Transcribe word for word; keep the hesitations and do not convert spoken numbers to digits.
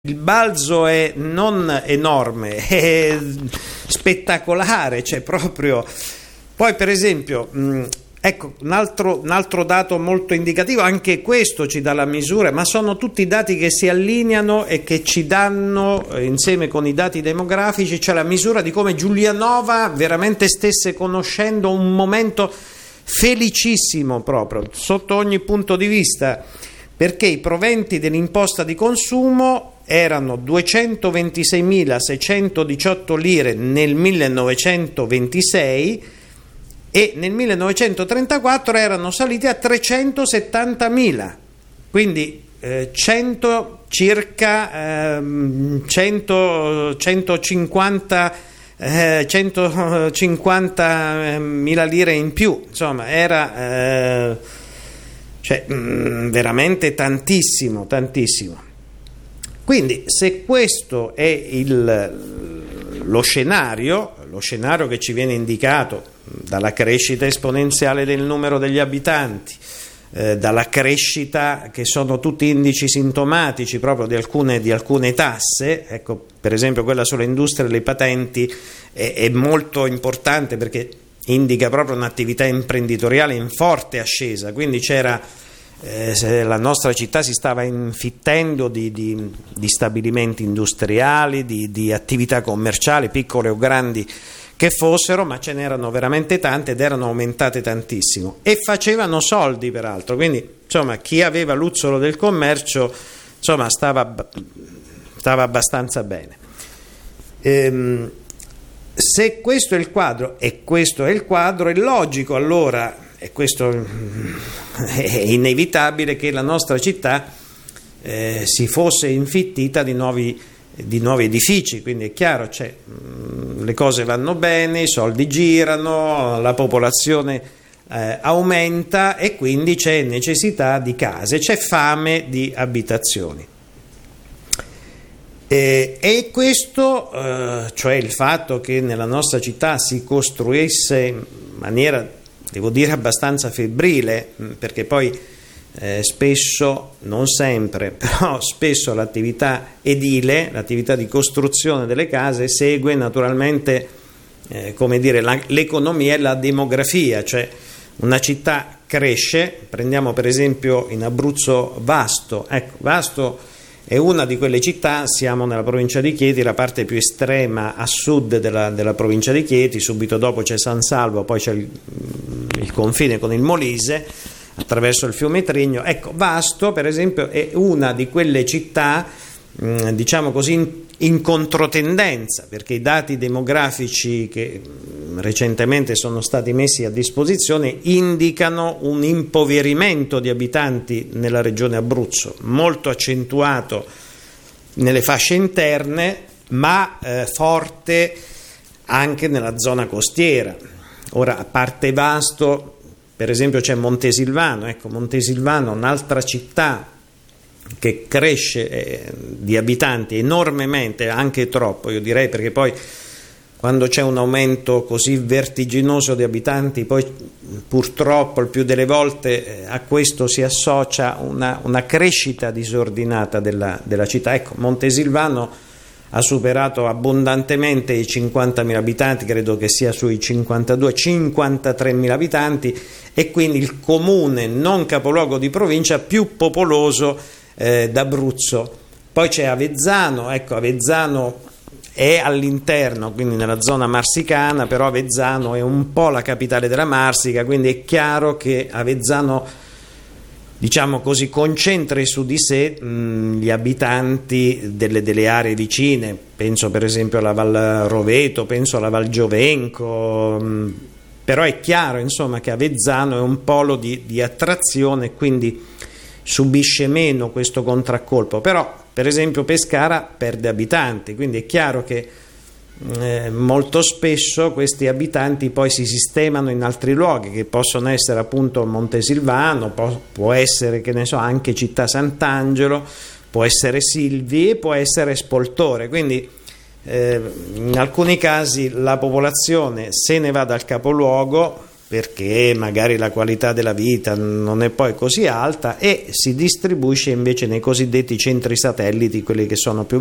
Il balzo è non enorme, è spettacolare, cioè proprio. Poi per esempio, mh, ecco, un altro, un altro dato molto indicativo, anche questo ci dà la misura, ma sono tutti dati che si allineano e che ci danno, eh, insieme con i dati demografici, cioè la misura di come Giulianova veramente stesse conoscendo un momento felicissimo proprio, sotto ogni punto di vista, perché i proventi dell'imposta di consumo erano duecentoventiseimilaseicentodiciotto lire nel millenovecentoventisei e nel millenovecentotrentaquattro erano saliti a trecentosettantamila, quindi eh, cento circa eh, cento, centocinquanta eh, centocinquantamila lire in più, insomma era eh, cioè, mh, veramente tantissimo, tantissimo. Quindi se questo è il, lo scenario, lo scenario che ci viene indicato dalla crescita esponenziale del numero degli abitanti, eh, dalla crescita che sono tutti indici sintomatici proprio di alcune, di alcune tasse, ecco, per esempio quella sulle industrie e le patenti è, è molto importante perché indica proprio un'attività imprenditoriale in forte ascesa, quindi c'era Eh, la nostra città si stava infittendo di, di, di stabilimenti industriali, di, di attività commerciali, piccole o grandi che fossero, ma ce n'erano veramente tante ed erano aumentate tantissimo e facevano soldi peraltro, quindi insomma chi aveva l'uzzolo del commercio insomma stava, stava abbastanza bene. Ehm, se questo è il quadro, e questo è il quadro, è logico allora, e questo è inevitabile, che la nostra città eh, si fosse infittita di nuovi, di nuovi edifici, quindi è chiaro, cioè, mh, le cose vanno bene, i soldi girano, la popolazione eh, aumenta e quindi c'è necessità di case, c'è fame di abitazioni. E, e questo, eh, cioè il fatto che nella nostra città si costruisse in maniera, devo dire, abbastanza febbrile, perché poi eh, spesso, non sempre, però spesso l'attività edile, l'attività di costruzione delle case segue naturalmente eh, come dire, la, l'economia e la demografia, cioè una città cresce, prendiamo per esempio in Abruzzo Vasto, ecco, Vasto è una di quelle città, siamo nella provincia di Chieti, la parte più estrema a sud della, della provincia di Chieti, subito dopo c'è San Salvo, poi c'è il, il confine con il Molise, attraverso il fiume Trigno. Ecco, Vasto per esempio è una di quelle città, mh, diciamo così, in, in controtendenza, perché i dati demografici che mh, recentemente sono stati messi a disposizione indicano un impoverimento di abitanti nella regione Abruzzo, molto accentuato nelle fasce interne, ma eh, forte anche nella zona costiera. Ora, a parte Vasto, per esempio c'è Montesilvano, ecco, Montesilvano, un'altra città che cresce eh, di abitanti enormemente, anche troppo io direi, perché poi quando c'è un aumento così vertiginoso di abitanti poi purtroppo il più delle volte eh, a questo si associa una, una crescita disordinata della, della città. Ecco, Montesilvano ha superato abbondantemente i cinquantamila abitanti, credo che sia sui cinquantadue cinquantatremila abitanti, e quindi il comune non capoluogo di provincia più popoloso eh, d'Abruzzo. Poi c'è Avezzano, ecco, Avezzano è all'interno, quindi nella zona marsicana, però Avezzano è un po' la capitale della Marsica, quindi è chiaro che Avezzano, diciamo così, concentra su di sé mh, gli abitanti delle, delle aree vicine, penso per esempio alla Val Roveto, penso alla Val Giovenco, mh, però è chiaro insomma che Avezzano è un polo di, di attrazione e quindi subisce meno questo contraccolpo, però per esempio Pescara perde abitanti, quindi è chiaro che Eh, molto spesso questi abitanti poi si sistemano in altri luoghi, che possono essere appunto Montesilvano, può, può essere, che ne so, anche Città Sant'Angelo, può essere Silvi e può essere Spoltore, quindi eh, in alcuni casi la popolazione se ne va dal capoluogo perché magari la qualità della vita non è poi così alta, e si distribuisce invece nei cosiddetti centri satelliti, quelli che sono più